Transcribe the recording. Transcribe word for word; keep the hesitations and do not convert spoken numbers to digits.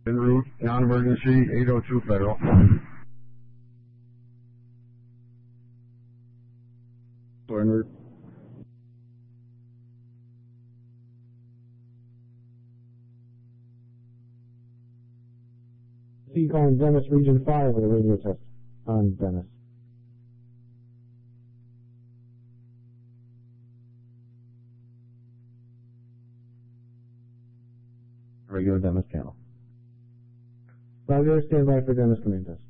En route, non-emergency, eight oh two Federal. We're en route. See you calling Dennis Region five with a radio test on Dennis. Regular Dennis channel. Roger, stand by for Dennis command test.